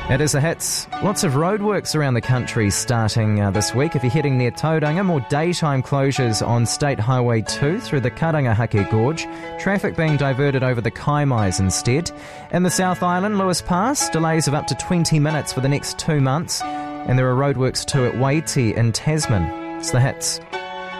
It is the hits. Lots of roadworks around the country starting this week. If you're heading near Tauranga, more daytime closures on State Highway 2 through the Karangahake Gorge. Traffic being diverted over the Kaimais instead. In the South Island, Lewis Pass, delays of up to 20 minutes for the next 2 months. And there are roadworks too at Waiti in Tasman. It's the hits.